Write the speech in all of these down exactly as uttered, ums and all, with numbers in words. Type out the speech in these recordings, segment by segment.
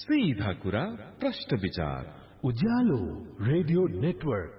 सीधा कुरा प्रश्न विचार उज्यालो रेडियो नेटवर्क।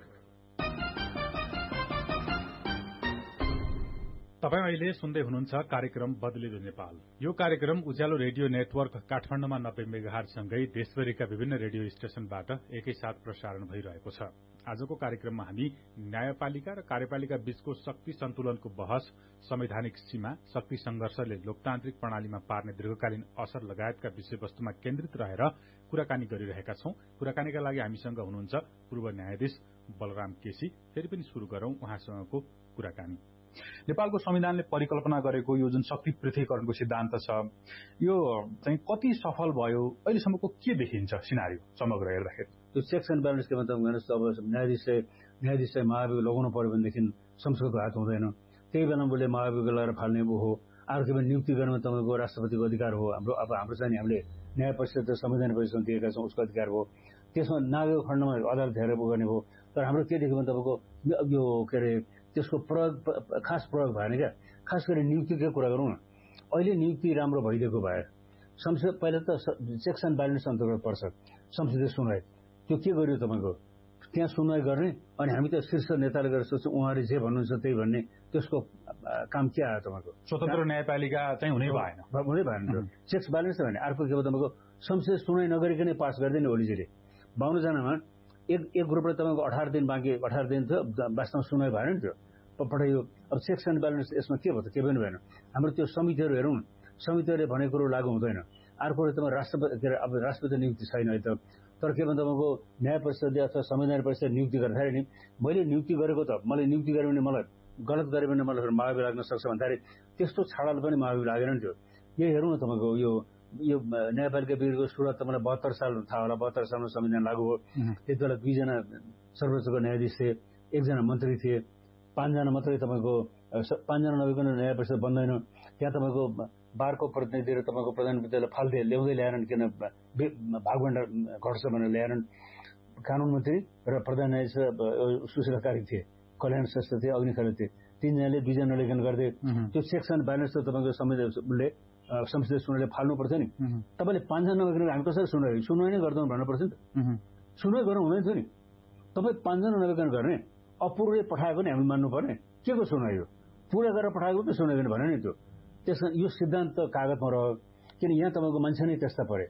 तपाईं अहिले सुन्दै हुनुहुन्छ कार्यक्रम बदलिदो नेपाल। यो कार्यक्रम उज्यालो रेडियो नेटवर्क काठमाडौँमा नब्बे मेगाहर्जसँगै देशभरिका विभिन्न रेडियो स्टेशनबाट एकैसाथ प्रसारण भइरहेको छ। आजको कार्यक्रममा हामी न्यायपालिका र कार्यपालिका बीचको शक्ति सन्तुलनको बहस, संवैधानिक सीमा, शक्ति संघर्षले लोकतान्त्रिक प्रणालीमा पार्ने दीर्घकालीन असर लगायतका विषयवस्तुमा केन्द्रित रहेर कुराकानी गरिरहेका छौं। कुराकानीका लागि हामीसँग हुनुहुन्छ पूर्व न्यायाधीश बलराम केसी। फेरि पनि शुरू गरौं उहाँसँगको कुराकानी। नेपालको संविधानले परिकल्पना गरेको यो जुन शक्ति पृथकीकरणको सिद्धान्त छ, यो चाहिँ कति सफल भयो, अहिलेसम्मको के देखिन्छ सिनारियो समग्र हेर्दाखेरि? त्यो चेक्स एन्ड ब्यालेन्स के मतलब हेर्नुहोस्, अब न्यायाधीशले न्यायाधीशलाई महाभियोग लगाउनु पर्यो भनेदेखि संसदको हात हुँदैन। त्यही बेला बोले महाभियोग लगाएर फाल्ने हो। अर्को बेला नियुक्ति गर्नु तपाईँको राष्ट्रपतिको अधिकार हो। हाम्रो अब हाम्रो चाहिँ हामीले न्याय परिषद र संविधान परिषद दिएका छौँ, उसको अधिकार हो। त्यसमा नागरिक खण्डमा अदालत हेरेर गर्ने हो। तर हाम्रो के देख्यो भने तपाईँको यो के अरे त्यसको प्रयोग खास प्रयोग भएन क्या। खास गरी नियुक्तिको कुरा गरौँ न, अहिले नियुक्ति राम्रो भइदिएको भए संसद पहिला त चेक्स एन्ड ब्यालेन्स अन्तर्गत पर्छ संसदीय सुनवाई। त्यो के गर्यो तपाईँको त्यहाँ सुनवाई गर्ने, अनि हामी त शीर्ष नेताले गरेर सोच्छौँ उहाँले जे भन्नुहुन्छ त्यही भन्ने। त्यसको काम के आयो तपाईँको? स्वतन्त्र न्यायपालिका चाहिँ हुनै भएन हुनै भएन। चेक्स ब्यालेन्स भने अर्को के भयो तपाईँको संसदीय सुनवाई नगरिकनै पास गरिदिने ओलीजीले। बाउन्नजनामा एक एक ग्रुपले तपाईँको अठार दिन बाँकी अठार दिन थियो, वास्तवमा सुनवाई भएन नि त्यो पठाइयो। अब चेक्स एन्ड ब्यालेन्स यसमा के भयो त? के पनि भएन। हाम्रो त्यो समितिहरू हेरौँ, समितिहरूले भनेको कुरो लागू हुँदैन। अर्को तपाईँ राष्ट्रपति के अरे अब राष्ट्रपति नियुक्ति छैन है त। तर के भन्दा तपाईँको न्याय परिषदले अथवा संविधान परिषदले नियुक्ति गर्दाखेरि नि मैले नियुक्ति गरेको त मैले नियुक्ति गरेँ भने मलाई गलत गरेँ भने मलाई महाभियोग लाग्न सक्छ भन्दाखेरि त्यस्तो छाडाले पनि महाभियोग लागेन नि त्यो। यही हेरौँ न तपाईँको यो यो न्यायपालिका विधेयकको सुरुवात त मलाई बहत्तर साल थाहा होला। बहत्तर सालमा संविधान लागू हो। त्यति बेला दुईजना सर्वोच्चको न्यायाधीश थिए, एकजना मन्त्री थिए, पाँचजना मात्रै तपाईँको पाँचजना नभइकन न्याय परिषद बन्दैन। त्यहाँ तपाईँको बारको प्रतिनिधि र तपाईँको प्रधानमन्त्रीले फाल्दै ल्याउँदै ल्याएनन्, किन भागभण्डा घट्छ भनेर ल्याएनन्। कानुन मन्त्री र प्रधान न्यायाधीश सुशीला कार्की थिए, कल्याण श्रेष्ठ थिए, अग्नि खरेल थिए। तिनजनाले दुईजना लेखन गर्दै त्यो चेक्स एन्ड ब्यालेन्स त तपाईँको संविधानले संसदीय सुनवाईले फाल्नु पर्थ्यो नि। तपाईँले पाँचजना नभइकन हामी कसरी सुनवाई सुनवाई नै गर्दैनौँ भन्नु पर्थ्यो नि त। सुनवाई गर्नु हुँदैन थियो नि। तपाईँ पाँचजना नभइकन गर्ने, अपूर्वले पठाएको नि हामी मान्नुपर्ने। के को सुनवाई हो? पुरा गरेर पठाएको त सुनवाई गर्ने भने नि त्यो। त्यसमा यो सिद्धान्त कागजमा रह्यो, किन यहाँ तपाईँको मान्छे नै त्यस्ता परे।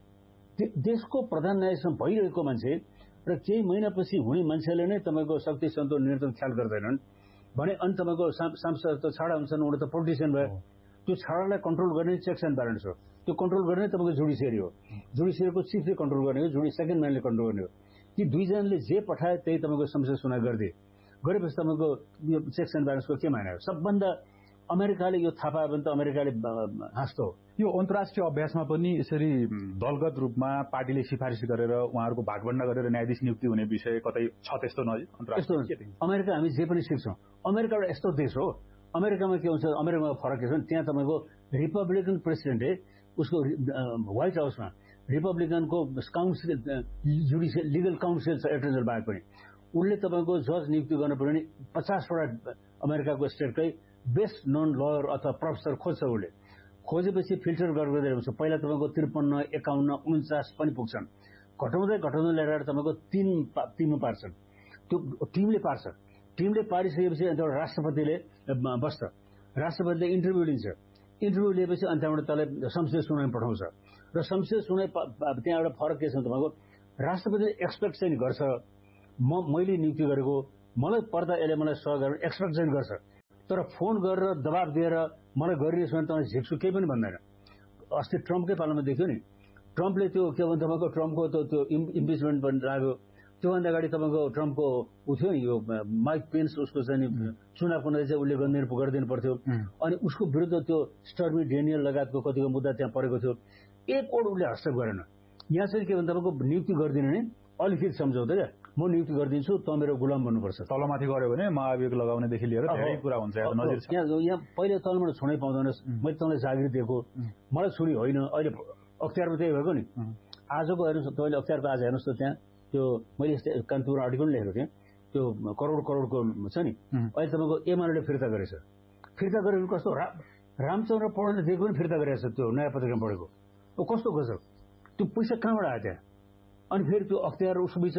देशको प्रधान न्यायाधीश भइरहेको मान्छे र केही महिनापछि हुने मान्छेले नै तपाईँको शक्ति सन्तुलन नियन्त्रण ख्याल गर्दैनन् भने अनि तपाईँको सांसद त छाडा हुन्छन्, उनी त पोलिटिसियन भयो। त्यो छाडालाई कन्ट्रोल गर्ने चेक्स एन्ड ब्यालेन्स हो। त्यो कन्ट्रोल गर्ने तपाईँको जुडिसियरी हो। जुडिसियरीको चिफले कन्ट्रोल गर्ने हो, जुडी सेकेन्ड म्यानले कन्ट्रोल गर्ने हो। ती दुईजनाले जे पठाए त्यही तपाईँको संसद सुनवाई गरिदिए। गरेपछि तपाईँको यो चेक्स एन्ड ब्यालेन्सको के माने हो? सबभन्दा अमेरिकाले यो थाहा पायो भने त अमेरिकाले हाँस्दो हो। यो अन्तर्राष्ट्रिय अभ्यासमा पनि यसरी दलगत रूपमा पार्टीले सिफारिस गरेर उहाँहरूको भागभण्डा गरेर न्यायाधीश नियुक्ति हुने विषय कतै छ त्यस्तो नजिक? अमेरिका हामी जे पनि सिक्छौँ। अमेरिका एउटा यस्तो देश हो, अमेरिकामा के हुन्छ, अमेरिकामा फरक के छ भने त्यहाँ तपाईँको रिपब्लिकन प्रेसिडेन्टले उसको व्हाइट हाउसमा रिपब्लिकनको काउन्सिल जुडिसियल लिगल काउन्सिल छ एटर्नी जनरल बाहेक पनि उसले तपाईँको जज नियुक्ति गर्नु पर्यो भने पचासवटा अमेरिकाको स्टेटकै बेस्ट नन लयर अथवा प्रोफेसर खोज्छ। उसले खोजेपछि फिल्टर गर्दै हुन्छ। पहिला तपाईँको त्रिपन्न एकाउन्न उन्चास पनि पुग्छन्, घटाउँदै घटाउँदै ल्याएर तपाईँको तिन टिममा पार्छन्। त्यो टिमले पार्छ। टिमले पारिसकेपछि अन्त एउटा राष्ट्रपतिले बस्छ। राष्ट्रपतिले इन्टरभ्यू लिन्छ। इन्टरभ्यू लिएपछि अन्त त्यहाँबाट त्यसलाई संसदीय सुनवाई पठाउँछ। र संसदीय सुनवाई त्यहाँ एउटा फरक के छ तपाईँको, राष्ट्रपतिले एक्सपेक्ट चाहिँ गर्छ म मैले नियुक्ति गरेको मलाई पर्दा यसले मलाई सह गरेर एक्सपेक्ट चाहिँ गर्छ। तर फोन गरेर दबाब दिएर मलाई गरिरहेछ भने तपाईँ झिक्छु केही पनि भन्दैन। अस्ति ट्रम्पकै पालामा देख्यो नि, ट्रम्पले त्यो के भन्छ तपाईँको ट्रम्पको त्यो त्यो इम्पिचमेन्ट पनि लाग्यो। त्योभन्दा अगाडि तपाईँको ट्रम्पको ऊ थियो नि यो माइक पेन्स, उसको चाहिँ चुनावको नतिजा उसले गरिदिनु गरिदिनु पर्थ्यो। अनि उसको विरुद्ध त्यो स्टर्मी डेनियल लगायतको कतिको मुद्दा त्यहाँ परेको थियो। एक ओड उसले हस्तक्षेप गरेन। यहाँ चाहिँ के भन्छ तपाईँको नियुक्ति गरिदिनु नै अलिकति सम्झौता क्या, म नियुक्ति गरिदिन्छु त मेरो गुलाम भन्नुपर्छ। तलमाथि गऱ्यो भने महाभियोग लगाउनेदेखि लिएर धेरै कुरा हुन्छ। यहाँ यहाँ पहिले तलबाट छुनै पाउँदैनस्, मैले तँलाई जागिर दिएको, मलाई छुरी होइन। अहिले अख्तियारमा त्यही भएको नि। आजको हेर्नुहोस् तपाईँले अख्तियारको आज हेर्नुहोस् त, त्यहाँ त्यो मैले कान्तिपुर आर्टिकल लेखेको थिएँ, त्यो करोड करोडको छ नि, अहिले तपाईँको एमाले फिर्ता गरेछ। फिर्ता गरेको कस्तो रामचन्द्र पौडेलले दिएको पनि फिर्ता गरेको छ, त्यो नयाँ पत्रिकामा पढेको। कस्तो गजब। त्यो पैसा कहाँबाट आयो त्यहाँ? अनि फेरि त्यो अख्तियार उसको बिच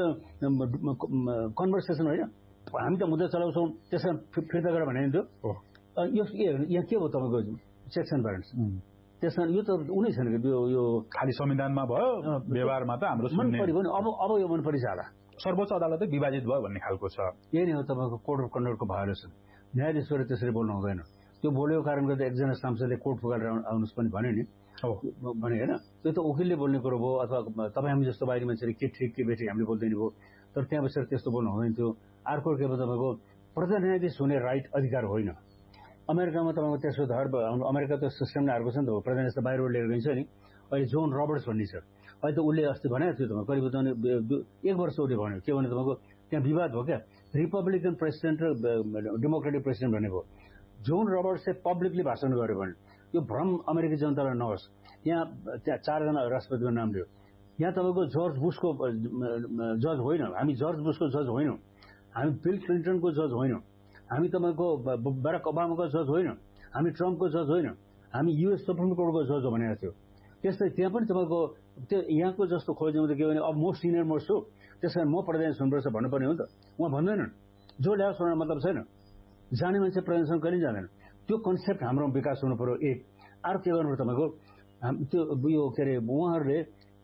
कन्भर्सेसन होइन, हामी त मुद्दा चलाउँछौँ त्यसमा फिर्ता गरेर भने थियो। यो यहाँ के हो तपाईँको चेक्स एन्ड ब्यालेन्स? त्यसमा यो त उनी छैन कि यो खालि संविधानमा भयो, व्यवहारमा त हाम्रो मन परेको नि। अब अब यो मन परिचाला सर्वोच्च अदालतै विभाजित भयो भन्ने खालको छ। यही नै हो तपाईँको कोड अफ कन्डक्टको भायोलेसन। न्यायाधीशले त्यसरी बोल्नु हुँदैन। त्यो बोलेको कारण गर्दा एकजना सांसदले कोर्ट फुकालेर आउनुहोस् पनि भन्यो नि, भने होइन। त्यो त वकिलले बोल्ने कुरो भयो, अथवा तपाईँ हामी जस्तो बाहिरी मान्छेले के ठिक के बेठी हामीले बोल्दैन भयो। तर त्यहाँ बसेर त्यस्तो बोल्नु हुँदैन थियो। अर्को के भयो तपाईँको प्रधान न्यायाधीश हुने राइट अधिकार होइन। अमेरिकामा तपाईँको त्यसको धर अमेरिका त सिस्टम नै अर्को छ नि त। प्रधान न्यायाधीश बाहिरबाट लिएर गइन्छ नि। अहिले जोन रबर्ट्स भन्ने छ, अहिले त उसले अस्ति भनेको थियो तपाईँ करिब एक वर्ष उसले भन्यो के भने तपाईँको त्यहाँ विवाद भयो क्या, रिपब्लिकन प्रेसिडेन्ट र डेमोक्रेटिक प्रेसिडेन्ट भन्ने भयो। जोन रबर्ट्सले पब्लिकली भाषण गर्यो भने यो भ्रम अमेरिकी जनतालाई नहोस्। यहाँ त्यहाँ चारजना राष्ट्रपतिको नाम लियो। यहाँ तपाईँको जर्ज बुसको जज होइन, हामी जर्ज बुसको जज होइनौँ, हामी बिल क्लिन्टनको जज होइनौँ, हामी तपाईँको बराक ओबामाको जज होइन, हामी ट्रम्पको जज होइन, हामी युएस सुप्रिम कोर्टको जज हो भनेको थियो। त्यस्तै त्यहाँ पनि तपाईँको त्यो यहाँको जस्तो खोज्नु त के भने अब म सिनियर मोस्ट छु त्यस कारण म प्रधान हुनुपर्छ भन्नुपर्ने हो नि त। उहाँ भन्दैनन्, जो ल्याओस् भनेर मतलब छैन। जाने मान्छे प्रधानसँग कहिले जाँदैन। त्यो कन्सेप्ट हाम्रो विकास हुनु पर्यो। एक अर्को के गर्नु पर्यो तपाईँको त्यो यो के अरे उहाँहरूले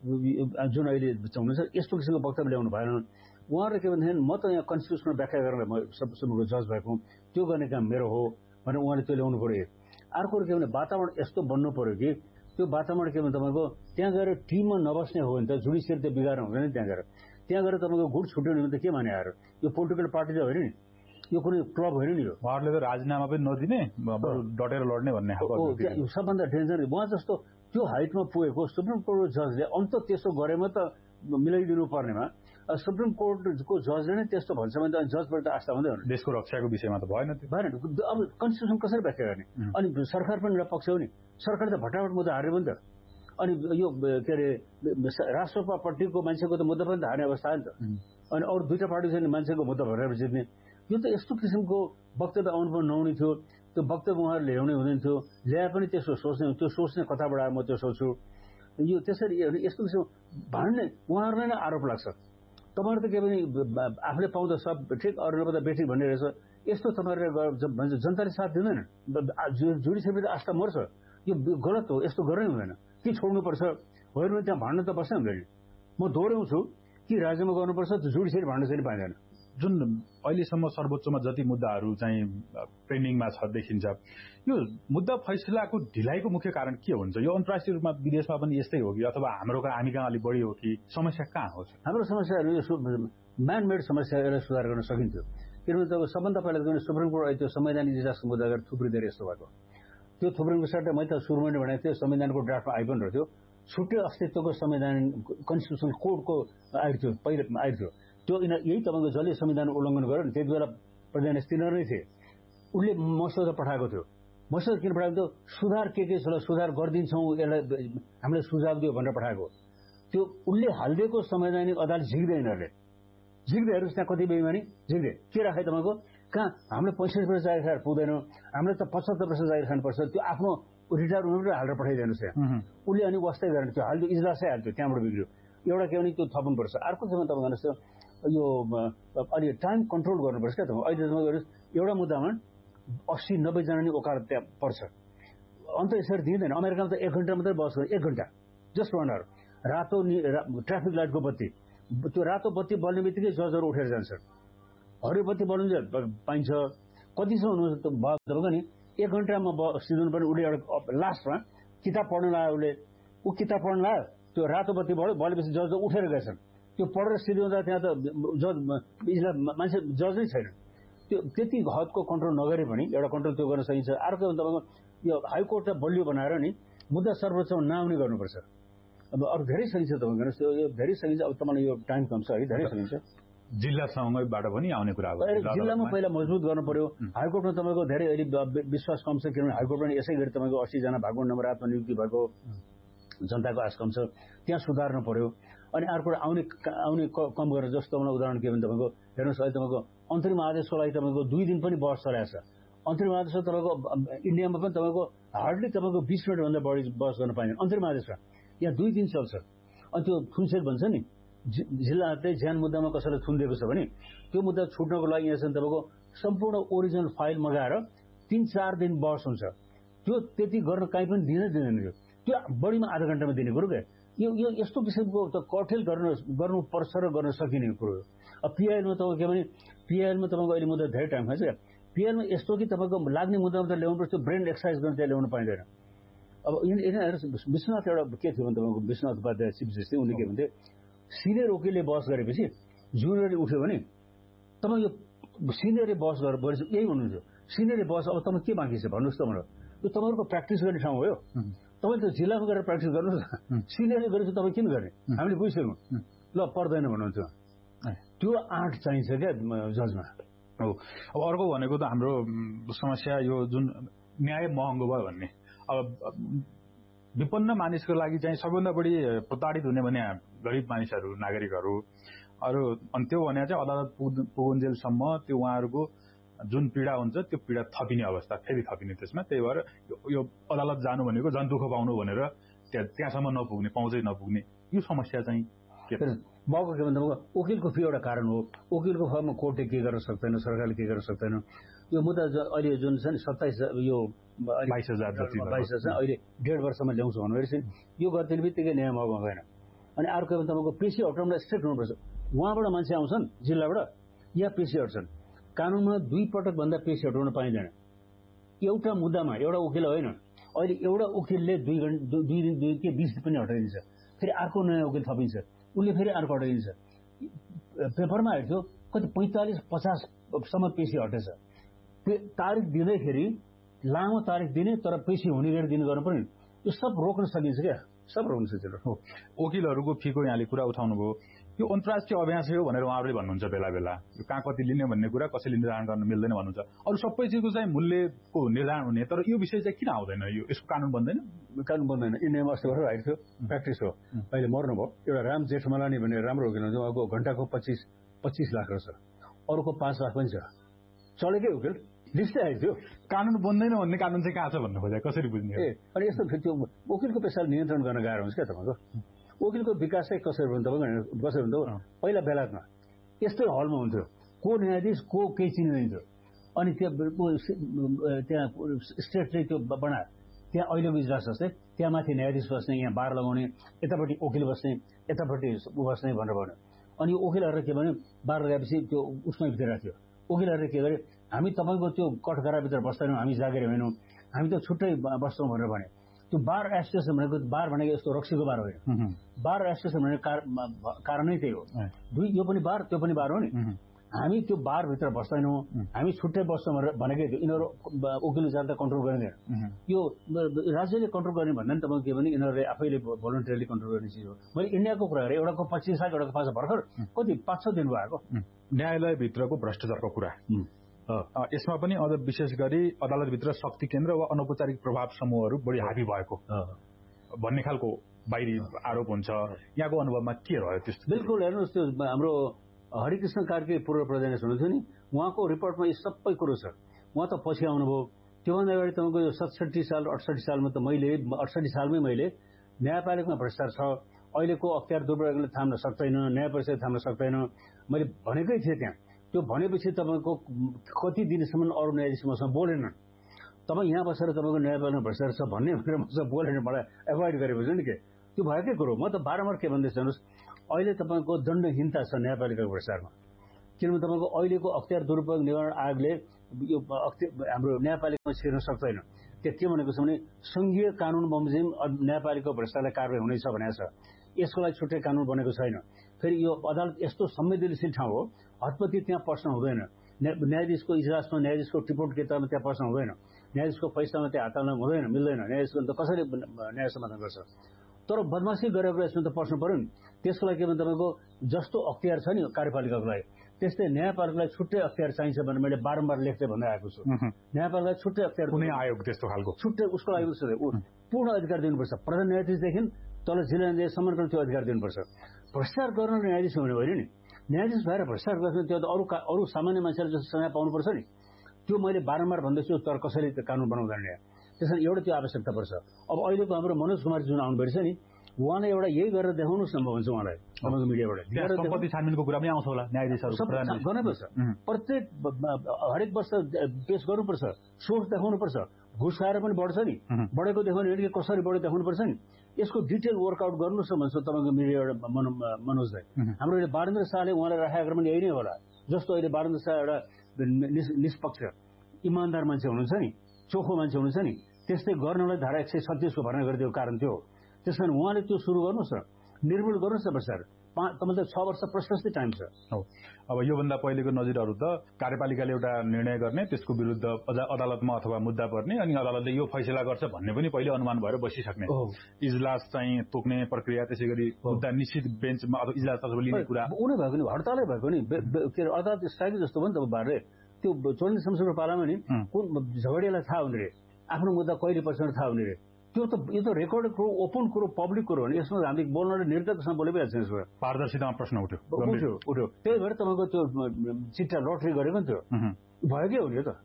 जुन अहिले हुनुहुन्छ यस्तो किसिमको वक्तव्य ल्याउनु भएन। उहाँहरूले के भन्दाखेरि म त यहाँ कन्स्टिट्युसनल व्याख्या गरेर म सबैको जज भएको त्यो गर्ने काम मेरो हो भनेर उहाँले त्यो ल्याउनु पर्यो। अर्को के भने वातावरण यस्तो बन्नु पर्यो कि त्यो वातावरण के भने तपाईँको त्यहाँ गएर टिममा नबस्ने हो भने त जुडिसियल त्यो बिगार हुँदैन। त्यहाँ गएर त्यहाँ गएर तपाईँको गुट छुट्यो भने त के भने आएर यो पोलिटिकल पार्टी त होइन नि, यो कुनै क्लब होइन नि। यो उहाँहरूले त राजीनामा पनि नदिने, डटेर लड्ने भन्ने सबभन्दा डेन्जर। उहाँ जस्तो त्यो हाइटमा पुगेको सुप्रिम कोर्टको जजले अन्त त्यसो गरेमा त मिलाइदिनु पर्नेमा सुप्रिम कोर्टको जजले नै त्यस्तो भन्छ भने त जजबाट त आस्था हुँदै हुनु। देशको रक्षाको विषयमा त भएन त्यो भएन। अब कन्स्टिट्युसन कसरी व्याख्या गर्ने? अनि सरकार पनि एउटा पक्ष हो नि, सरकार त भटाभट मुद्दा हार्यो पनि त। अनि यो के अरे राष्ट्रपतिको मान्छेको त मुद्दा पनि त हार्ने अवस्था आयो नि त। अनि अरू दुईटा पार्टी छ नि मान्छेको मुद्दा भरेर जित्ने। यो त यस्तो किसिमको वक्तव्य आउनु पनि नहुने थियो। त्यो वक्तव्य उहाँहरू ल्याउने हुँदैन थियो। ल्याए पनि त्यसो सोच्ने, त्यो सोच्ने कताबाट आयो म त्यो सोच्छु। यो त्यसरी यस्तो किसिम भन्ने उहाँहरूलाई नै आरोप लाग्छ। तपाईँहरू त के भने आफूले पाउँदा सब ठिक, अरू नपाउँदा बेठिक भन्ने रहेछ। यस्तो तपाईँहरूले भन्छ जनताले साथ दिँदैन। जुडिसियरी त आस्था मर्छ। यो गलत हो, यस्तो गर्नै हुँदैन। के छोड्नुपर्छ होइन भने त्यहाँ भाँड्न त बस्नै हुँदैन। म दोहोऱ्याउँछु कि राज्यमा गर्नुपर्छ, जुडिसियरी भाँड्न चाहिँ पाइँदैन। जुन अहिलेसम्म सर्वोच्चमा जति मुद्दाहरू चाहिँ पेन्डिङमा छ देखिन्छ, यो मुद्दा फैसलाको ढिलाइको मुख्य कारण के हुन्छ? यो अन्तर्राष्ट्रिय रूपमा विदेशमा पनि यस्तै हो कि अथवा हाम्रो हामी कहाँ अलिक बढी हो कि समस्या कहाँ हो? हाम्रो समस्याहरू यो म्यान मेड समस्या यसलाई सुधार गर्न सकिन्थ्यो। किनभने तपाईँ सबभन्दा पहिला त सुप्रिम कोर्ट त्यो संवैधानिक इजलासको मुद्दा गरेर थुप्रिँदै यस्तो भएको। त्यो थुप्रिनुको सट्टा मैले त सुरुमा नै भनेको थिएँ संविधानको ड्राफ्टमा आइ पनि रहेको थियो। छुट्टै अस्तित्वको संविधान कन्स्टिट्युसन कोडको आएको थियो, पहिला आएको थियो। त्यो यही तपाईँको जसले संविधान उल्लङ्घन गर्यो नि त्यति बेला प्रधान तिनीहरू नै थिए। उसले मसौदा पठाएको थियो। मसौदा किन पठाएको थियो? सुधार के के छ सुधार गरिदिन्छौँ, यसलाई हामीले सुझाव दियो भनेर पठाएको। त्यो उसले हालिदिएको संवैधानिक अदालत झिक्दै यिनीहरूले झिक्दै हेर्नुहोस् त्यहाँ कति बेइमानी झिक्दै के राखे तपाईँको कहाँ हामीले पैँसठी प्रतिशत जागिर खाएर पुग्दैनौँ, हामीले त पचहत्तर प्रतिशत जागिर खानुपर्छ। त्यो आफ्नो रिटायर हुनु हालेर पठाइदिनुहोस् त्यहाँ। उसले अनि वास्तै गरेन, त्यो हाल्यो इजलासै हाल्थ्यो, त्यहाँबाट बिग्रियो। एउटा के भने त्यो थप्नुपर्छ। अर्को के भने तपाईँ भन्नुहोस् यो अलि टाइम कन्ट्रोल गर्नुपर्छ क्या। तपाईँ अहिले तपाईँ गर्नुहोस् एउटा मुद्दामा अस्सी नब्बेजना नि ओकालत त्यहाँ पर्छ। अन्त यसरी दिँदैन। अमेरिकामा त एक घन्टा मात्रै बस गर्छ, एक घन्टा जस्ट वान आवर। रातो ट्राफिक लाइटको बत्ती, त्यो रातो बत्ती बल्ने बित्तिकै जजहरू उठेर जान्छन्। हरियो बत्ती बल्नु पाइन्छ। कतिसम्म हुनुहुन्छ तपाईँको नि एक घन्टामा सिधुनु पनि उसले एउटा लास्टमा किताब पढ्न लाग्यो। उसले ऊ किताब पढ्न लाग्यो, त्यो रातो बत्ती बढ्यो, बलेपछि जज उठेर गएछन्। त्यो पढेर सिध्याउँदा त्यहाँ त जज इजलास मान्छे जज नै छैन। त्यो त्यति हदको कन्ट्रोल नगरे पनि एउटा कन्ट्रोल त्यो गर्न सकिन्छ। अर्को तपाईँको यो हाइकोर्टलाई बलियो बनाएर नि मुद्दा सर्वोच्चमा नआउने गर्नुपर्छ। अब अरू धेरै सकिन्छ। तपाईँ गर्नुहोस् त्यो यो धेरै सकिन्छ। अब तपाईँलाई यो टाइम कम छ है, धेरै सकिन्छ। जिल्लासँगैबाट पनि आउने कुरा हो। जिल्लामा पहिला मजबुत गर्नु पर्यो। हाइकोर्टमा तपाईँको धेरै अहिले विश्वास कम छ, किनभने हाइकोर्टमा पनि यसै गरी तपाईँको अस्सीजना भएको नम्बर आत्मा नियुक्ति भएको जनताको आश कम छ, त्यहाँ सुधार्नु पर्यो। अनि अर्को आउने आउने कम गरेर जस्तो तपाईँलाई उदाहरण के भने तपाईँको हेर्नुहोस् अहिले तपाईँको अन्तरिम आदेशको लागि तपाईँको दुई दिन पनि बहस चलाएको छ। अन्तरिम आदेश तपाईँको इन्डियामा पनि तपाईँको हार्डली तपाईँको बिस मिनटभन्दा बढी बहस गर्न पाइँदैन अन्तरिम आदेशमा। यहाँ दुई दिन चल्छ। अनि त्यो थुनसेक भन्छ नि, जिल्लाले ज्यान मुद्दामा कसैलाई थुनिदिएको छ भने त्यो मुद्दा छुट्नको लागि यहाँसम्म तपाईँको सम्पूर्ण ओरिजिनल फाइल मगाएर तीन चार दिन बहस हुन्छ। त्यो त्यति गर्न काहीँ पनि दिनै दिँदैन। त्यो त्यो बढीमा आधा घण्टामा दिने कुरो क्या। यो यो यस्तो किसिमको त कठेल गर्न गर्नुपर्छ र गर्न सकिने कुरो हो। अब पिआइएलमा तपाईँको के भने पिआइएलमा तपाईँको अहिले मुद्दा धेरै टाइम खान्छ। पिआइएलमा यस्तो कि तपाईँको लाग्ने मुद्दामा त ल्याउनुपर्छ, त्यो ब्रेन एक्सर्साइज गर्न त्यहाँ ल्याउनु पाइँदैन। अब यिनीहरू विश्वनाथ एउटा के थियो भने तपाईँको विश्वनाथ उपाध्याय चिफ जस्तै उनले के भन्थे, सिनियर वकिलले बहस गरेपछि जुनियरले उठ्यो भने तपाईँ यो सिनियरले बहस गरेर बढी यही भन्नुहुन्छ, सिनियरले बहस अब तपाईँ के बाँकी छ भन्नुहोस् त मलाई, यो तपाईँहरूको प्र्याक्टिस गर्ने ठाउँ हो। तपाईँले त जिल्लामा गएर प्र्याक्टिस गर्नुहोस् न, सिनियरले गरेपछि तपाईँ किन गर्ने, हामीले बुझिसक्यौँ ल पर्दैन भन्नुहुन्छ। त्यो आँट चाहिन्छ क्या जजमा। हो अब अर्को भनेको त हाम्रो समस्या यो जुन न्याय महँगो भयो भन्ने। अब विपन्न मानिसको लागि चाहिँ सबैभन्दा बढी प्रताडित हुने भने गरिब मानिसहरू, नागरिकहरू। अरू अनि त्यो भने चाहिँ अदालत पुगुन्जेलसम्म त्यो उहाँहरूको जुन पीडा हुन्छ त्यो पीडा थपिने अवस्था, फेरि थपिने त्यसमा। त्यही भएर यो अदालत जानु भनेको झन् दुःख पाउनु भनेर त्यहाँ त्यहाँसम्म नपुग्ने, पहुँचै नपुग्ने, यो समस्या चाहिँ के भएको के भन्दा वकिलको फी एउटा कारण हो। वकिलको फीमा कोर्टले के गर्न सक्दैन, सरकारले के गर्न सक्दैन। यो मुद्दा अहिले जुन छ नि सत्ताइस यो बाइस हजार जति बाइस हजार अहिले डेढ वर्षमा ल्याउँछु भन्नुभएपछि यो गरिदिने बित्तिकै न्याय महँगो हुँदैन। अनि अर्को तपाईँको पेसी हटाउनलाई स्ट्रिक्ट हुनुपर्छ। उहाँबाट मान्छे आउँछन् जिल्लाबाट या पेसी हट्छन्, कानुनमा दुई पटक भन्दा पेसी हटाउन पाइँदैन। एउटा मुद्दामा एउटा वकिल होइन, अहिले एउटा वकिलले दुई घन्टा दुई दिन दुई के बिस दिन पनि हटाइदिन्छ, फेरि अर्को नयाँ वकिल थपिन्छ, उसले फेरि अर्को हटाइदिन्छ। पेपरमा हेर्थ्यो कति पैँतालिस पचाससम्म पेसी हटेछ। तारिक दिँदैखेरि लामो तारिक दिने तर पेसी हुने गरी दिने गर्नु पर्ने, यो सब रोक्न सकिन्छ क्या, सब रोक्न सकिन्छ। हो वकिलहरूको फीको यहाँले कुरा उठाउनु भयो, यो अन्तर्राष्ट्रिय अभ्यास हो भनेर उहाँहरूले भन्नुहुन्छ बेला बेला। यो कहाँ कति लिने भन्ने कुरा कसैले निर्धारण गर्न मिल्दैन भन्नुहुन्छ। अरू सबै चिजको चाहिँ मूल्यको निर्धारण हुने, तर यो विषय चाहिँ किन आउँदैन? यो यसको कानुन बन्दैन? कानुन बन्दैन। इन्डियामा अस्ति भर्खर आएको थियो, प्र्याक्टिस हो। अहिले मर्नुभयो एउटा राम जेठमलानी भन्ने राम्रो वकिल हुन्छ, उहाँको घन्टाको पच्चिस पच्चिस लाख रहेछ, अरूको पाँच लाख पनि छ। चलेकै वकिल लिस्टै आएको थियो। कानुन बन्दैन भन्ने कानुन चाहिँ कहाँ छ भन्नु खोजे, कसरी बुझ्ने? ए अनि यस्तो त्यो वकिलको पेसालाई नियन्त्रण गर्न गाह्रो हुन्छ क्या तपाईँको। वकिलको विकास चाहिँ कसरी भन्नु तपाईँको कसरी भन्नु पहिला बेलायतमा यस्तै हलमा हुन्थ्यो, को न्यायाधीश को केही चिनिँदैन। अनि त्यहाँ त्यहाँ स्टेटले त्यो बनायो, त्यहाँ अहिलेको इजलास जस्तै त्यहाँ माथि न्यायाधीश बस्ने, यहाँ बार लगाउने, यतापट्टि वकिल बस्ने, यतापट्टि ऊ बस्ने भनेर भन्यो। अनि वकिलहरूले के भन्यो, बार लगाएपछि त्यो उसमै भित्र थियो। वकिलहरूले के गरे, हामी तपाईँको त्यो कठघराभित्र बस्दैनौँ, हामी जागिर होइनौँ, हामी त छुट्टै बस्छौँ भनेर भने। त्यो बार एसोसिएसन भनेको बार भनेको यस्तो रक्सीको बार होइन, बार एसोसिएसन भनेको कारणै त्यही हो। दुई यो पनि बार त्यो पनि बार हो नि। हामी त्यो बारभित्र बस्दैनौँ, हामी छुट्टै बस्छौँ भनेर भनेकै थियो। यिनीहरू वकिल जाँदा कन्ट्रोल गरिँदैन। यो राज्यले कन्ट्रोल गर्ने भन्दा पनि तपाईँको के भने यिनीहरूले आफैले भोलन्टियरली कन्ट्रोल गर्ने चिज हो। मैले इन्डियाको कुरा गरेँ, एउटाको पच्चिस लाख एउटाको पाँच भर्खर कति पाँच छ दिन भएको। न्यायालयभित्रको भ्रष्टाचारको कुरा यसमा पनि अझ विशेष गरी अदालतभित्र शक्ति केन्द्र वा अनौपचारिक प्रभाव समूहहरू बढी हाबी भएको भन्ने खालको बाहिरी आरोप हुन्छ। यहाँको अनुभवमा के रह्यो त्यस्तो? बिल्कुल हेर्नुहोस्, त्यो हाम्रो हरिकृष्ण कार्की पूर्व प्रधान हुनुहुन्थ्यो नि, उहाँको रिपोर्टमा यी सबै कुरो छ। उहाँ त पछि आउनुभयो। त्योभन्दा अगाडि तपाईँको यो सतसठी साल अठसठी सालमा त मैले अठसठी सालमै मैले न्यायपालिकामा भ्रष्टाचार छ, अहिलेको अख्तियार दुर्व्यवहारले थाम्न सक्दैन, न्याय परिषद थाम्न सक्दैन मैले भनेकै थिएँ त्यहाँ। त्यो भनेपछि तपाईँको कति दिनसम्म अरू न्यायाधीश मसँग बोलेनन्। तपाईँ यहाँ बसेर तपाईँको न्यायपालिकामा भ्रष्टाचार छ भन्ने भनेर मसँग बोलेन, मलाई एभोइड गरेपछि नि के त्यो भएकै कुरो। म त बारम्बार के भन्दैछु हेर्नुहोस्, अहिले तपाईँको दण्डहीनता छ न्यायपालिकाको भ्रष्टाचारमा। किनभने तपाईँको अहिलेको अख्तियार दुरुपयोग निवारण आयोगले यो हाम्रो न्यायपालिकामा छिर्न सक्दैन। त्यो के भनेको छ भने संघीय कानुन बमोजिम न्यायपालिकाको भ्रष्टाचारलाई कारवाही हुनेछ भनेको छ। यसको लागि छुट्टै कानुन बनेको छैन। फेरि यो अदालत यस्तो संवेदनशील ठाउँ हो, हतपति त्यहाँ प्रश्न हुँदैन। न्यायाधीशको इजलासमा न्यायाधीशको टिपोट किताबमा त्यहाँ प्रश्न हुँदैन, न्यायाधीशको फैसलामा त्यहाँ हात हाल्न हुँदैन, मिल्दैन। न्यायाधीशको त कसरी न्याय समाधान गर्छ? तर बदमासी गरेर यसमा त प्रश्न पर्यो नि। त्यसको लागि के भने तपाईँको जस्तो अख्तियार छ नि कार्यपालिकाको लागि, त्यस्तै न्यायपालिकालाई छुट्टै अख्तियार चाहिन्छ भनेर मैले बारम्बार लेख्दै भन्दै आएको छु। न्यायपालिकालाई छुट्टै अख्तियार, कुनै आयोग त्यस्तो खालको छुट्टै उसको लागि पूर्ण अधिकार दिनुपर्छ। प्रधान न्यायाधीशदेखि तल जिल्ला न्यायाधीशसम्म त्यो अधिकार दिनुपर्छ। भ्रष्टाचार गर्न न्यायाधीश हुने होइन नि, न्यायाधीश भएर भ्रष्टाचार गर्छ त्यो त अरू अरू सामान्य मान्छेले जस्तो सजाय पाउनुपर्छ नि। त्यो मैले बारम्बार भन्दैछु, तर कसैले त्यो कानुन बनाउँदैन। त्यसैले एउटा त्यो आवश्यकता पर्छ। अब अहिलेको हाम्रो मनोज कुमार जुन आउनुभएको छ नि, उहाँले एउटा यही गरेर देखाउनुहोस् न म भन्छु उहाँलाई तपाईँको मिडियाबाट सम्पत्ति छानबिनको कुरा पनि आउँछ होला न्यायाधीशहरू गर्नुपर्छ प्रत्येक हरेक वर्ष पेश गर्नुपर्छ सोर्स देखाउनुपर्छ घुस खाएर पनि बढ्छ नि बढेको देखाउने कसरी बढ्यो देखाउनुपर्छ नि यसको डिटेल वर्कआउट गर्नुहोस् न भन्छु तपाईँको मिडियाबाट मनोजलाई हाम्रो अहिले बारेन्द्र शाहले उहाँलाई राखेको पनि यही नै होला जस्तो अहिले बारेन्द्र शाह एउटा निष्पक्ष इमान्दार मान्छे हुनुहुन्छ नि चोखो मान्छे हुनुहुन्छ नि त्यस्तै गर्नलाई धारा एक सय सत्ताइसको भर्ना गरिदिएको कारण त्यो त्यस कारण उहाँले त्यो सुरु गर्नुहोस् न निर्मूल गर्नुहोस् न भ्रष्टाचार तपाईँलाई छ वर्ष प्रशस्तै टाइम छ अब योभन्दा पहिलेको नजिरहरू त कार्यपालिकाले एउटा निर्णय गर्ने त्यसको विरुद्ध अदालतमा अथवा मुद्दा पर्ने अनि अदालतले यो फैसला गर्छ भन्ने पनि पहिले अनुमान भएर बसिसक्ने इजलास चाहिँ तोक्ने प्रक्रिया त्यसै गरी मुद्दा निश्चित बेन्चमा अब इजलास लिने कुरा उनी भएको नि हडतालै भएको नि के अरे अदालत स्ट्राइक जस्तो भयो नि त बारले त्यो चौधरी शमशेरको पालामा नि कुन झगडियालाई थाहा हुने रे आफ्नो मुद्दा कहिले पर्छ थाहा हुने रे त्यो त यो त रेकर्ड कुरो ओपन कुरो पब्लिक कुरो हो नि यसमा हामीले बोल्न निर्धक्कसँग बोले पनि यसमा पारदर्शितामा प्रश्न उठ्यो उठ्यो उठ्यो त्यही भएर तपाईँको त्यो चिट्टा लटरी गरेको नि त्यो भएकै हो नि यो त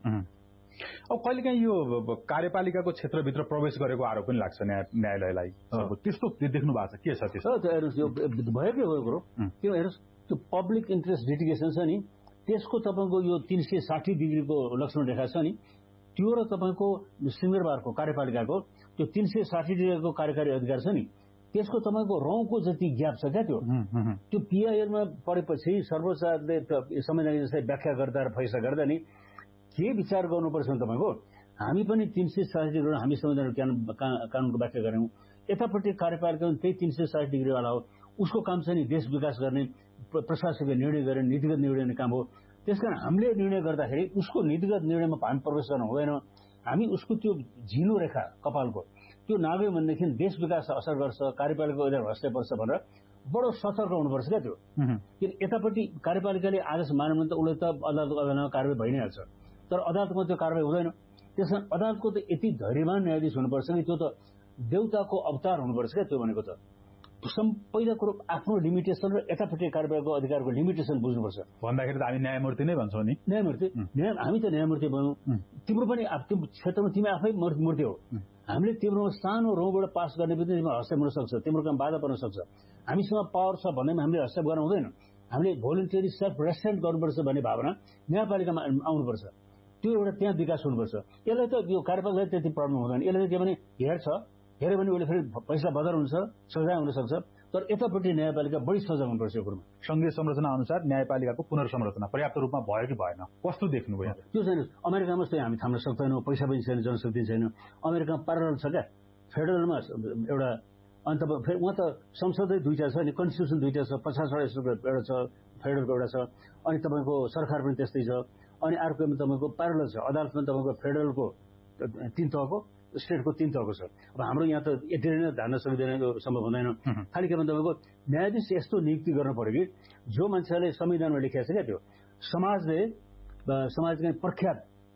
अब कहिलेकाहीँ यो कार्यपालिकाको क्षेत्रभित्र प्रवेश गरेको आरोप पनि लाग्छ न्यायालयलाई त्यस्तो देख्नु भएको छ के छ त्यस्तो हेर्नुहोस् यो भएकै हो यो कुरो त्यो हेर्नुहोस् त्यो पब्लिक इन्ट्रेस्ट लिटिगेसन छ नि त्यसको तपाईँको यो तीन सय साठी डिग्रीको लक्षण रेखा छ नि त्यो र तपाईँको सिंहदरबारको कार्यपालिकाको त्यो तीन सय साठी डिग्रीको कार्यकारी अधिकार छ नि त्यसको तपाईँको रौँको जति ग्याप छ क्या त्यो त्यो पीआईएलमा पढेपछि सर्वोच्चले संवैधानिक जस्तै व्याख्या गर्दा र फैसला गर्दा नि के विचार गर्नुपर्छ भने तपाईँको हामी पनि तीन सय साठी डिग्री हामी संवैधानिक कानूनको व्याख्या गऱ्यौँ यतापट्टि कार्यपालिका त्यही तीन सय साठी डिग्रीवाला हो उसको काम छ नि देश विकास गर्ने प्रशासकीय निर्णय गर्ने नीतिगत निर्णय गर्ने काम हो त्यसकारण हामीले निर्णय गर्दाखेरि उसको नीतिगत निर्णयमा हामी प्रवेश गर्न हुँदैन हामी उसको त्यो झिलो रेखा कपालको त्यो नाग्यो भनेदेखि देश विकासलाई असर गर्छ कार्यपालिकाको अधिकार भ्रष्टै पर्छ भनेर बडो सतर्क हुनुपर्छ क्या त्यो किन यतापट्टि कार्यपालिकाले आदेश मान्यो भने त उसले त अदालतको अदालतमा कारवाही भइ नै हाल्छ तर अदालतमा त्यो कारवाही हुँदैन त्यस कारण अदालतको त यति धैर्यवान न्यायाधीश हुनुपर्छ कि त्यो त देउताको अवतार हुनुपर्छ क्या त्यो भनेको त पहिला कुरो आफ्नो लिमिटेसन र यतापट्टि कार्यवाहीको अधिकारको लिमिटेसन बुझ्नुपर्छ भन्दाखेरि त हामी न्यायमूर्ति नै भन्छौँ नि न्यायमूर्ति हामी त न्यायमूर्ति भयौँ तिम्रो पनि त्यो क्षेत्रमा तिमी आफै मूर्ति हो हामीले तिम्रो सानो रौँबाट पास गर्ने पनि तिम्रो हस्तक्षेप हुन सक्छ तिम्रो काम बाधा पर्न सक्छ हामीसँग पावर छ भन्दैमा हामीले हस्तक्षेप गर्न हुँदैन हामीले भोलिन्टियरी सेल्फ रेस्ट्रेन्ट गर्नुपर्छ भन्ने भावना न्यायपालिकामा आउनुपर्छ त्यो एउटा त्यहाँ विकास हुनुपर्छ यसलाई त यो कार्यपालिकालाई त्यति प्रब्लम हुँदैन यसले के भने हेर्छ हेऱ्यो भने उसले फेरि पैसा बदर हुन्छ सजाय हुन सक्छ तर यतापट्टि न्यायपालिका बढी सजाग हुनुपर्छ यो कुरोमा संघीय संरचना अनुसार न्यायपालिकाको पुनर्संरचना पर्याप्त रूपमा भयो कि भएन कस्तो देख्नुभयो त्यो छैन अमेरिकामा चाहिँ हामी थाम्न सक्दैनौँ पैसा पनि छैन जनशक्ति छैन अमेरिकामा प्यारलल छ क्या फेडरलमा एउटा अन्त फेरि उहाँ त संसदै दुईटा छ नि कन्स्टिट्युसन दुईटा छ पचासवटा एउटा छ फेडरलको एउटा छ अनि तपाईँको सरकार पनि त्यस्तै छ अनि अर्कोमा तपाईँको प्यारलल छ अदालतमा तपाईँको फेडरलको तीन तहको स्टेटको तीन तहको छ अब हाम्रो यहाँ त यति नै धान्न सकिँदैन यो सम्भव हुँदैन खालि के भन्दा तपाईँको न्यायाधीश यस्तो नियुक्ति गर्नु पर्यो कि जो मान्छेले संविधानमा लेखिएको छ क्या त्यो समाजले समाजका प्रख्यात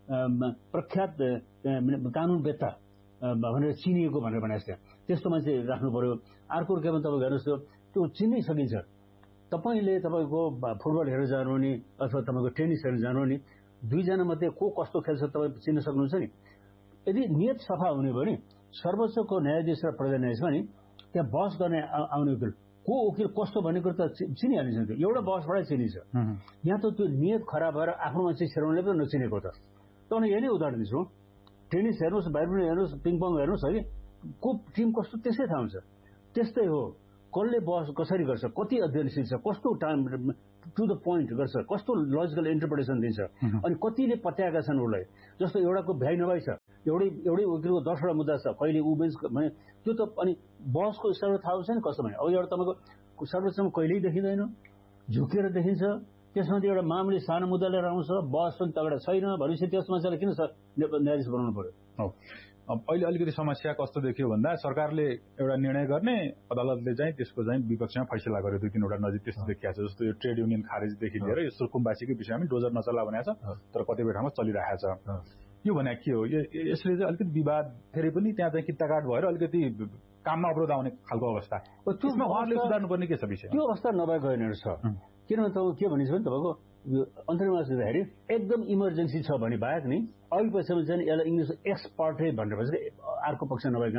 प्रख्यात कानुनवेत्ता भनेर चिनिएको भनेर भनेको छ त्यस्तो मान्छे राख्नु पर्यो अर्को के भन्दा तपाईँ हेर्नुहोस् त्यो चिन्नै सकिन्छ तपाईँले तपाईँको फुटबल हेरेर जानु नि अथवा तपाईँको टेनिस हेरेर जानु नि दुईजना मध्ये को कस्तो खेल्छ तपाईँ चिन्न सक्नुहुन्छ नि यदि नियत सफा हुने भयो नि सर्वोच्चको न्यायाधीश र प्रधान न्यायाधीशमा नि त्यहाँ बहस गर्ने आउने वकिल को वकिल कस्तो भन्ने कुरो त चिनिहालिन्छ त्यो एउटा बहसबाटै चिनिन्छ यहाँ त त्यो नियत खराब भएर आफ्नो मान्छे छेराउनले पनि नचिनेको त तपाईँले यही नै उदाहरण दिन्छु टेनिस हेर्नुहोस् ब्याडमिन्टन हेर्नुहोस् पिङपङ हेर्नुहोस् है को टिम कस्तो त्यसै थाहा हुन्छ त्यस्तै हो कसले बहस कसरी गर्छ कति अध्ययनशील छ कस्तो टाइम टु द पोइन्ट गर्छ कस्तो लजिकल इन्टरप्रिटेसन दिन्छ अनि कतिले पत्याएका छन् उसलाई जस्तो एउटाको भ्याइ नभइ छ एउटै एउटै वकिलको दसवटा मुद्दा छ कहिले ऊ बेन्च भने त्यो त अनि बहसको स्तरमा थाहा हुन्छ नि कस्तो भने अब एउटा तपाईँको सर्वोच्चमा कहिल्यै देखिँदैन झुकेर देखिन्छ त्यसमा एउटा मामुली सानो मुद्दा लिएर आउँछ बहस पनि तगडा छैन भनेपछि त्यस मान्छेलाई किन न्यायाधीश बनाउनु पर्यो अहिले अलिकति समस्या कस्तो देखियो भन्दा सरकारले एउटा निर्णय गर्ने अदालतले चाहिँ त्यसको चाहिँ विपक्षमा फैसला गर्यो दुई तीनवटा नजिक त्यस्तो देखिएको छ जस्तो यो ट्रेड युनियन खारेजदेखि लिएर यो सुकुम्बासीकै विषयमा डोजर नचला भनेको छ तर कतिपय ठाउँमा चलिरहेको छ यो भने के हो यसले चाहिँ अलिकति विवाद फेरि पनि त्यहाँ चाहिँ कित्ताकाट भएर अलिकति काममा अवरोध आउने खालको अवस्था त्यसमा उहाँहरूले सुधार्नुपर्ने के छ विषय त्यो अवस्था नभएको होइन छ किनभने तपाईँ के भनिन्छ भने तपाईँको अन्तरिम दिँदाखेरि एकदम इमर्जेन्सी छ भने बाहेक नि अघि पछिसम्म चाहिँ यसलाई इङ्ग्लिस एक्सपर्टै भनेर भन्छ अर्को पक्ष नभइकन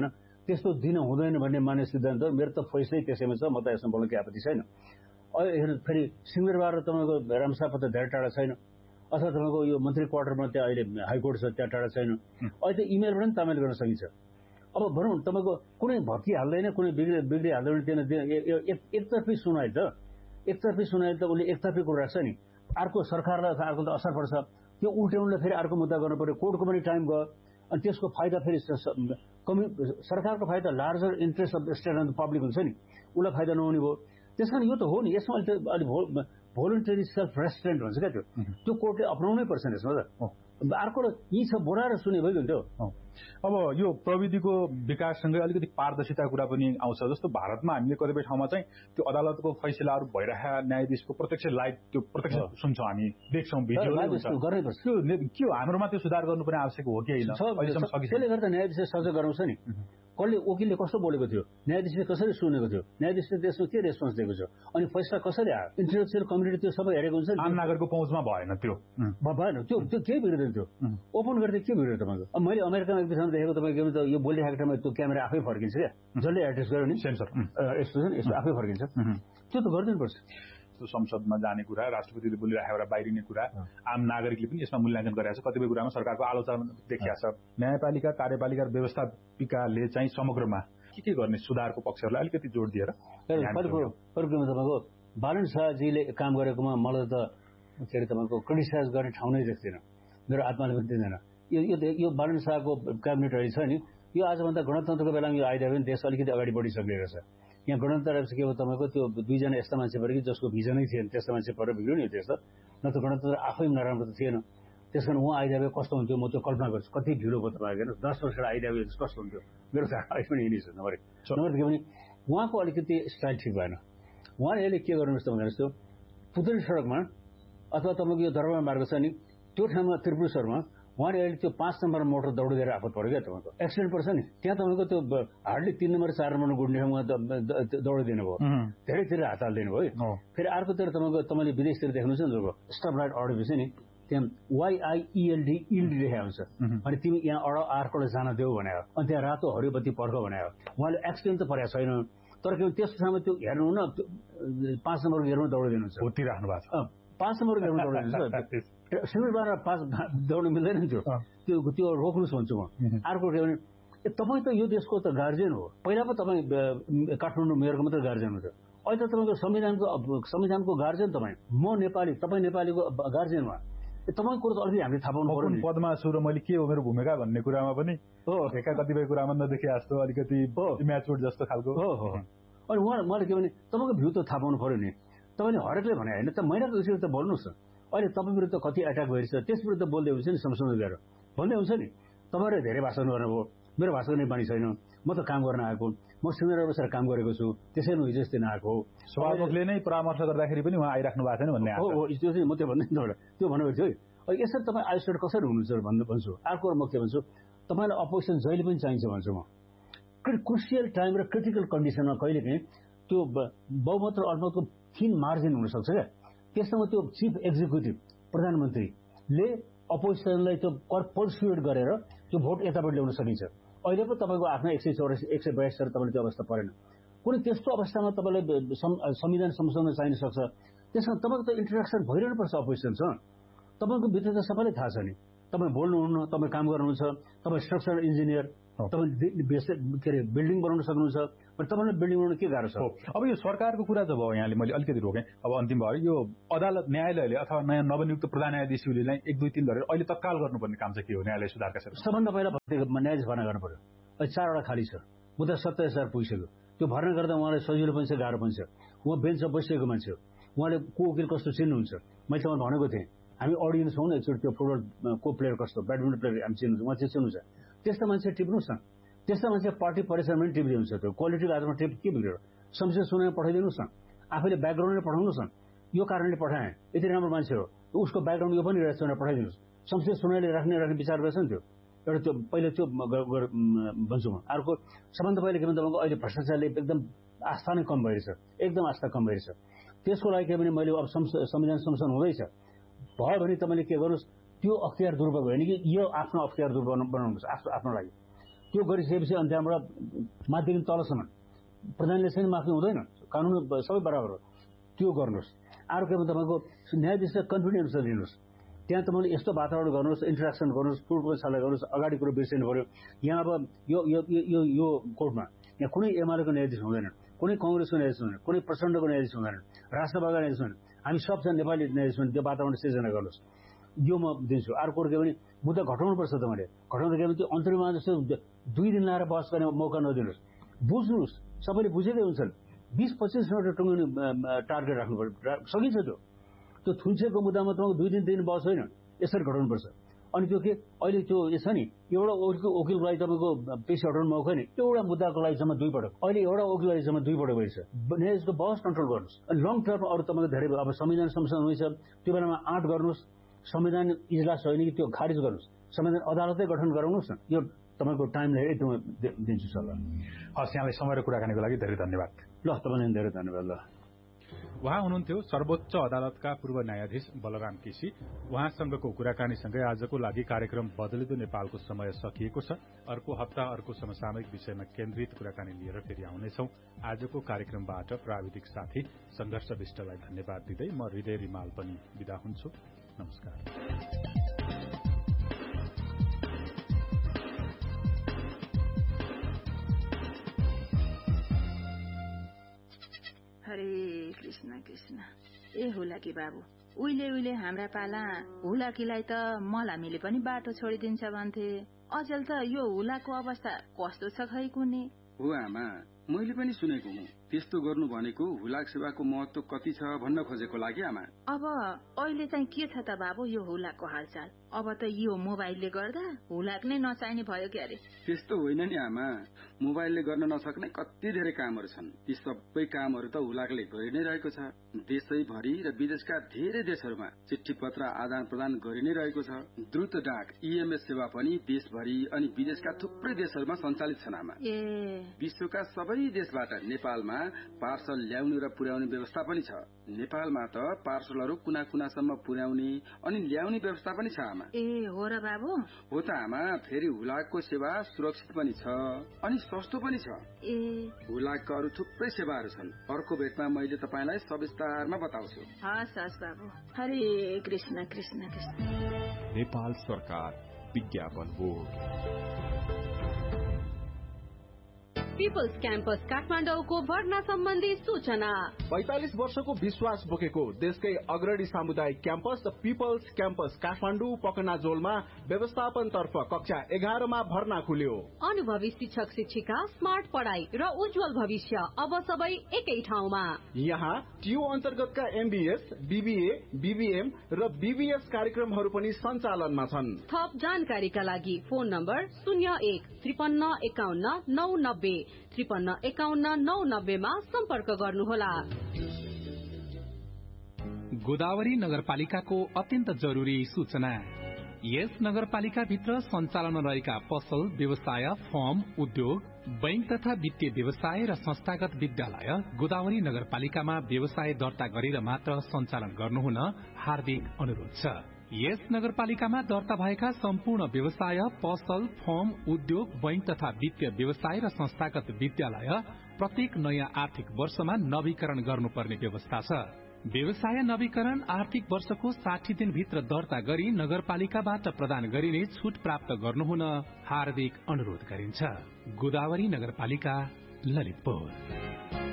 त्यस्तो दिन हुँदैन भन्ने मान्ने सिद्धान्त मेरो त फैसलै त्यसैमा छ। म त यसमा बोल्न केही आपत्ति छैन। अहिले फेरि सिंहदरबार तपाईँको रामसापा त धेरै टाढा छैन, अथवा तपाईँको यो मन्त्री क्वार्टरमा त्यहाँ अहिले हाइकोर्ट छ त्यहाँ टाढा छैन। अहिले त इमेलबाट पनि तामेल गर्न सकिन्छ। अब भनौँ तपाईँको कुनै भत्किहाल्दैन, कुनै बिग्रि बिग्रिहाल्दैन, त्यहाँ एकतर्फी सुनाइ त एकतर्फी सुनाइ त उसले एकतर्फी कुरो राख्छ नि। अर्को सरकारलाई अर्को त असर पर्छ, त्यो उल्ट्याउनलाई फेरि अर्को मुद्दा गर्नु पर्यो, कोर्टको पनि टाइम गयो, अनि त्यसको फाइदा फेरि कमि सरकारको फाइदा larger interest of estate and public हुन्छ नि, उसलाई फाइदा नहुने भयो। त्यस कारण यो त हो नि, यसमा अहिले त अलि भोलुन्टरी सेल्फ रेस्ट्रेन्ट भन्छ क्या, त्यो त्यो कोर्टले अपनाउनै पर्छ नि यसमा त। अर्को यी छ बोलाएर सुने भइगयो नि त्यो। अब यो प्रविधिको विकाससँगै अलिकति पारदर्शिता कुरा पनि आउँछ। जस्तो भारतमा हामीले कतिपय ठाउँमा चाहिँ त्यो अदालतको फैसलाहरू भइरहेका न्यायाधीशको प्रत्यक्ष लाइभ त्यो प्रत्यक्ष सुन्छौँ, हामी देख्छौँ, भिडियो गर्नुपर्छ। के हो हाम्रोमा त्यो सुधार गर्नुपर्ने आवश्यक हो कि होइन? त्यसले गर्दा न्यायाधीशले सजग गराउँछ नि। कसले वकिलले कस्तो बोलेको थियो, न्यायाधीशले कसरी सुनेको थियो, न्यायाधीशले त्यसमा के रेस्पोन्स दिएको छ, अनि फैसला कसरी आयो, इन्टेलेक्चुअल कम्युनिटी त्यो सबै हेरेको हुन्छ नि। आम नागरिकको पहुँचमा भएन त्यो भएन त्यो त्यो केही बिग्रिँदैन, त्यो ओपन गर्दै के बिग्रियो तपाईँको। अब मैले अमेरिकामा एक ठाउँमा देखेको तपाईँको त यो बोलिरहेको ठाउँमा त्यो क्यामेरा आफै फर्किन्छ क्या, जसले एड्रेस गर्यो नि सेन्सर यस्तो छ नि, यस्तो आफै फर्किन्छ। त्यो त गरिदिनुपर्छ। संसदमा जाने कुरा, राष्ट्रपतिले बोलिरहेको एउटा बाहिरिने कुरा, आम नागरिकले पनि यसमा मूल्याङ्कन गरेको छ। कतिपय कुरामा सरकारको आलोचना देखिएको छ। न्यायपालिका कार्यपालिका व्यवस्थापिकाले चाहिँ समग्रमा के के गर्ने सुधारको पक्षहरूलाई अलिकति जोड दिएर तपाईँको बालन शाहजीले काम गरेकोमा मलाई त के अरे तपाईँको क्रिटिसाइज गर्ने ठाउँ नै देख्दैन, मेरो आत्माले पनि दिँदैन। यो यो बालन शाहको क्याबिनेट अहिले छ नि, यो आजभन्दा गणतन्त्रको बेलामा यो आइदियो भने देश अलिकति अगाडि बढिसकेको छ। यहाँ गणतन्त्र आएपछि के भयो तपाईँको, त्यो दुईजना यस्ता मान्छे पऱ्यो कि जसको भिजनै थिएन, त्यस्ता मान्छे परेर बिग्रियो नि देश त। न त गणतन्त्र आफै नराम्रो त थिएन। त्यस कारण उहाँ आइदिए कस्तो हुन्थ्यो म त्यो कल्पना गर्छु। कति ढिलो भयो तपाईँको हेर्नु, दस वर्ष आइदिए कस्तो हुन्थ्यो, मेरो त अहिले पनि यही छ। नम्बर एक नम्बर के भने उहाँको अलिकति स्टाइल ठिक भएन। उहाँले अहिले के गर्नुहोस् त भनेर जस्तो पुतली सडकमा अथवा तपाईँको यो दरबार मार्ग छ नि, त्यो ठाउँमा त्रिपुरेश्वरमा उहाँले अहिले त्यो पाँच नम्बर मोटर दौडिदिएर आफत पऱ्यो क्या तपाईँको, एक्सिडेन्ट पर्छ नि त्यहाँ तपाईँको त्यो हार्डली तिन नम्बर चार नम्बर गुड्ने ठाउँमा दौडिदिनु भयो, धेरैतिर हात हालिदिनु भयो। फेरि अर्कोतिर तपाईँको तपाईँले विदेशतिर देख्नुहुन्छ नि तपाईँको स्टप लाइट अडेपछि नि त्यहाँ वाइआइइएलडी इल्डी लेखेको हुन्छ, अनि तिमी यहाँ अड अर्कोले जान देऊ भने हो, अनि त्यहाँ रातो हरियोपत्ती पर्ख भने हो। उहाँले एक्सिडेन्ट त परेको छैन, तर के त्यसको ठाउँमा त्यो हेर्नु न पाँच नम्बरको हेर्नु दौडिदिनुहुन्छ, राख्नु भएको छ पाँच नम्बरको हेर्नु दौडिदिनुहुन्छ। सिलगढीबाट पास दौड्नु मिल्दैन नि, त्यो त्यो त्यो रोक्नुहोस् भन्छु म। अर्को के भने तपाईँ त यो देशको त गार्जियन हो, पहिला पो तपाईँ काठमाडौँ मेयरको मात्रै गार्जियन हुन्छ, अहिले त तपाईँको संविधानको संविधानको गार्जियन तपाईँ, म नेपाली तपाईँ नेपालीको गार्जियन हो। तपाईँको कुरो त अलिकति हामीले थाहा पाउनु पर्यो नि। पदमा छु र मैले के हो मेरो भूमिका भन्ने कुरामा पनि हो, एका कतिपय कुरामा नदेखे जस्तो अलिकति म्याचुर जस्तो खालको हो हो। अनि उहाँ मैले के भने तपाईँको भ्यू त थाहा पाउनु पर्यो नि। तपाईँले हरेकले भने होइन त महिनाको विषय त बोल्नुहोस् न। अहिले तपाईँ विरुद्ध कति एट्याक भइरहेछ त्यस विरुद्ध बोल्दै हुन्छ नि, संशोधन गरेर भन्दै हुन्छ नि। तपाईँले धेरै भाषण गर्नुभयो, मेरो भाषण गर्ने बानी छैन, म त काम गर्न आएको, म सिनियर बसेर काम गरेको छु, त्यसैले हिजो यस्तै नआएको हो। सभामुखले नै परामर्श गर्दाखेरि पनि उहाँ आइराख्नु भएको छैन भन्ने हो हो, त्यो चाहिँ म त्यो भन्दै एउटा त्यो भन्नुभएको थियो है। यसरी तपाईँ आइसोलेट कसरी हुनुहुन्छ भन्नु भन्छु। अर्को म के भन्छु, तपाईँलाई अपोजिसन जहिले पनि चाहिन्छ भन्छु म। क्रुसियल टाइम र क्रिटिकल कन्डिसनमा कहिले काहीँ त्यो बहुमत र अल्पमतको थिन मार्जिन हुनसक्छ क्या, त्यसमा त्यो चिफ एक्जिक्युटिभ प्रधानमन्त्रीले अपोजिसनलाई त्यो पर्सुएट गरेर त्यो भोट यताबाट ल्याउन सकिन्छ। अहिले पो तपाईँको आफ्नो एक सय चौरासी एक सय बयासी तर तपाईँले त्यो अवस्था परेन। कुनै त्यस्तो अवस्थामा तपाईँलाई संविधान संशोधन चाहिन सक्छ। त्यसमा तपाईँको त इन्टरेक्सन भइरहनुपर्छ अपोजिसनसँग। तपाईँको भित्र त सबैलाई थाहा छ नि, तपाईँ बोल्नुहुन्न, तपाईँ काम गर्नुहुन्छ, तपाईँ स्ट्रक्चरल इन्जिनियर, तपाईँ के अरे बिल्डिङ बनाउन सक्नुहुन्छ, तपाईँलाई बिल्डिङ बनाउन के गाह्रो छ। अब यो सरकारको कुरा जब यहाँले मैले अलिकति रोकेँ, अब अन्तिम भयो यो अदालत न्यायालयले अथवा नयाँ नवनियुक्त प्रधान न्यायाधीशले नै एक दुई तिन गरेर अहिले तत्काल गर्नुपर्ने काम चाहिँ के हो न्यायालय सुधारका क्षेत्रमा? सबभन्दा पहिला न्यायाधीश भर्ना गर्नु पर्यो। अहिले चारवटा खाली छ, मुद्दा सत्तर हजार पुगिसक्यो। त्यो भर्ना गर्दा उहाँलाई सजिलो पनि छ गाह्रो पनि छ। उहाँ बेन्चमा बसिएको मान्छे हो, उहाँले को वकिल कस्तो चिन्नुहुन्छ। मैले तपाईँलाई भनेको थिएँ हामी अडियन्स हौँ न, एकचोटि त्यो फुटबल को प्लेयर कस्तो, ब्याडमिन्टन प्लेयर हामी चिन्नुहुन्छ, उहाँ चाहिँ चिन्नुहुन्छ। त्यस्ता मान्छे टिप्नुहोस् न, त्यस्ता मान्छे पार्टी परिसरमा पनि टिप्दै हुन्छ। त्यो क्वालिटीको आधारमा टिप के बिग्रियो, संसद सुनाएर पठाइदिनुहोस् न, आफैले ब्याकग्राउन्डले पठाउनुहोस् न, यो कारणले पठाएँ यति राम्रो मान्छे हो, उसको ब्याकग्राउन्ड यो पनि रहेछ भनेर पठाइदिनुहोस्। संसद सुनाइले राख्ने राख्ने विचार गर्छ नि त्यो एउटा, त्यो पहिला त्यो भन्छु म। अर्को सबभन्दा पहिला के भने तपाईँको अहिले भ्रष्टाचारले एकदम आस्था नै कम भइरहेछ, एकदम आस्था कम भइरहेछ। त्यसको लागि के भने मैले अब संविधान संशोधन हुँदैछ भयो भने तपाईँले के गर्नुहोस्, त्यो अख्तियार दुर्पयोग होइन कि यो आफ्नो अख्तियार दुर्पयोग बनाउनुपर्छ आफ्नो आफ्नो लागि। त्यो गरिसकेपछि अनि त्यहाँबाट माथिदेखि तलसम्म प्रधानले चाहिँ माफी हुँदैन, कानून सबै बराबर हो, त्यो गर्नुहोस्। अर्को के भने तपाईँको न्यायाधीशलाई कन्फिडेन्स लिनुहोस्, त्यहाँ तपाईँले यस्तो वातावरण गर्नुहोस्, इन्टरेक्सन गर्नुहोस्, ठुल्ठुलो सल्लाह गर्नुहोस्, अगाडि कुरो बिर्सिनु पर्यो। यहाँ अब यो यो यो कोर्टमा यहाँ कुनै एमालेको न्यायाधीश हुँदैन, कुनै कङ्ग्रेसको न्यायाधीश हुँदैन, कुनै प्रचण्डको न्यायाधीश हुँदैन, राष्ट्रवादीको न्यायाधीश हुँदैन, हामी सबजना नेपाली न्यायाधीश हुँदैन। त्यो वातावरण सिर्जना गर्नुहोस्, यो म दिन्छु। अर्को के भने मुद्दा घटाउनुपर्छ, तपाईँले घटाउनु के भने त्यो अन्तरिममा जस्तो दुई दिन लाएर बहस गर्ने मौका नदिनुहोस्, बुझ्नुहोस्। सबैले बुझेकै हुन्छन्, बिस पच्चिस मिनट टुङ्गिने टार्गेट राख्नु पर्यो, सकिन्छ त्यो त्यो थुन्सेको मुद्दामा तपाईँको दुई दिन दिन बहस होइन, यसरी घटाउनुपर्छ। अनि त्यो के अहिले त्यो छ नि, एउटा वकिलको लागि तपाईँको पेसी हटाउनु मौका नि, एउटा मुद्दाको लागि सम्म दुई पटक, अहिले एउटा वकिलको लागि सम्म दुई पटक भइरहेछ। न्यायाधीशको बहस कन्ट्रोल गर्नुहोस्। अनि लङ टर्ममा अरू तपाईँको धेरै अब संविधान संशोधन हुँदैछ, त्यो बेलामा आँट गर्नुहोस्, संविधान इजलास होइन कि त्यो खारिज गर्नुहोस्, संविधान अदालतै गठन गराउनुहोस् न। यो तपाईँको टाइमलाई एकदम दिन्छु सल्लाह। हस्, यहाँलाई समय र कुराकानीको लागि धेरै धन्यवाद। ल, तपाईँलाई धेरै धन्यवाद। ल, उहाँ हुनुहुन्थ्यो सर्वोच्च अदालतका पूर्व न्यायाधीश बलराम केसी। उहाँसँगको कुराकानीसँगै आजको लागि कार्यक्रम बदलिदो नेपालको समय सकिएको छ। अर्को हप्ता अर्को समसामयिक विषयमा केन्द्रित कुराकानी लिएर फेरि आउनेछौ। आजको कार्यक्रमबाट प्राविधिक साथी संघर्ष विष्टलाई धन्यवाद दिँदै म हृदय रिमाल पनि विदा हुन्छु। नमस्कार। हरे कृष्ण कृष्ण। ए हुलाकी बाबु, उहिले उहिले हाम्रा पाला हुलाकीलाई त मलामीले पनि बाटो छोडिदिन्छ भन्थे, अचेल त यो हुलाको अवस्था कस्तो छ खै कुने? हो आमा, मैले पनि सुनेको हुँ। त्यस्तो गर्नु भनेको हुलाक सेवाको महत्व कति छ भन्न खोजेको लागि आमा। अब अहिले चाहिँ के छ त बाबु यो हुलाकको हालचाल? अब त यो मोबाइलले गर्दा हुलाक नै नचाहिने भयो क्यारे? त्यस्तो होइन नि आमा, मोबाइलले गर्न नसक्ने कति धेरै कामहरू छन्। ती सबै कामहरू त हुलाकले गरि नै रहेको छ। देशैभरि र विदेशका धेरै देशहरूमा चिठी पत्र आदान प्रदान गरि नै रहेको छ। द्रुत डाक ईएमएस सेवा पनि देशभरि अनि विदेशका थुप्रै देशहरूमा सञ्चालित छन् आमा। ए विश्वका सबै देशबाट नेपालमा पार्सल ल्याउने र पुर्याउने व्यवस्था पनि छ। नेपालमा त पार्सलहरू कुना कुनासम्म पुर्याउने अनि ल्याउने व्यवस्था पनि छ आमा। ए हो र बाबु? हो त आमा। फेरि हुलाकको सेवा सुरक्षित पनि छ अनि सस्तो पनि छ। ए हुलाकका अरू थुप्रै सेवाहरू छन्। अर्को भेटमा मैले तपाईँलाई सविस्तारमा बताउँछु। हस् हस् बाबु। हरे कृष्ण कृष्ण कृष्ण। नेपाल सरकार विज्ञापन बोर्ड। पिपल्स क्याम्पस काठमाडौँको भर्ना सम्बन्धी सूचना। पैंतालिस वर्षको विश्वास बोकेको देशकै अग्रणी सामुदायिक क्याम्पस पिपल्स क्याम्पस काठमाडौँ पकनाजोलमा व्यवस्थापन तर्फ कक्षा एघारमा भर्ना खुल्यो। अनुभवी शिक्षक शिक्षिका, स्मार्ट पढ़ाई र उज्जवल भविष्य अब सबै एकै ठाउँमा। यहाँ टियु अन्तर्गतका एमबीएस, बीबीए, बीबीएम र बीबीएस कार्यक्रमहरू पनि सञ्चालनमा छन्। थप जानकारीका लागि फोन नम्बर शून्य एक त्रिपन्न एकाउन्न नौ नब्बे त्रिपन्न एकाउन्न नौ नब्बेमा सम्पर्क गर्नुहोला। गोदावरी नगरपालिकाको अत्यन्त जरुरी सूचना। यस नगरपालिकाभित्र सञ्चालनमा रहेका पसल, व्यवसाय, फर्म, उद्योग, बैंक तथा वित्तीय व्यवसाय र संस्थागत विद्यालय गोदावरी नगरपालिकामा व्यवसाय दर्ता गरेर मात्र सञ्चालन गर्नुहुन हार्दिक अनुरोध छ। यस नगरपालिकामा दर्ता भएका सम्पूर्ण व्यवसाय, पसल, फर्म, उद्योग, बैंक तथा वित्तीय व्यवसाय र संस्थागत विद्यालय प्रत्येक नयाँ आर्थिक वर्षमा नवीकरण गर्नुपर्ने व्यवस्था छ। व्यवसाय नवीकरण आर्थिक वर्षको साठी दिनभित्र दर्ता गरी नगरपालिकाबाट प्रदान गरिने छूट प्राप्त गर्नुहुन हार्दिक अनुरोध गरिन्छ। गोदावरी नगरपालिका, ललितपुर।